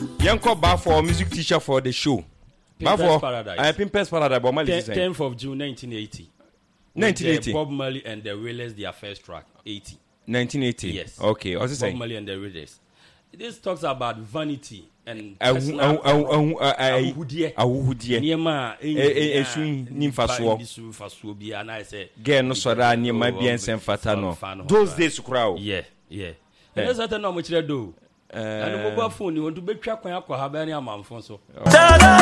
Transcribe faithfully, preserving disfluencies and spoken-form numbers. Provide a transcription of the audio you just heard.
Yanko bar for music teacher for the show. Pimpers Paradise. I Pimpers Paradise. Bob Marley. tenth of June nineteen eighty. nineteen eighty. Bob Marley and the Wailers, their first track, eighty. nineteen eighty. Yes. Okay. What's it saying? Bob Marley and the Wailers. This talks about vanity and personal. Awudie. Awudie. Niema. Esun nimfasuo. Nimfasuo bi and I say. Get no soda niema bi ensem fata no. Those days crowd. Yeah, yeah. And that's what I know much do. And the mobile phone you want to be track when you have any amount so.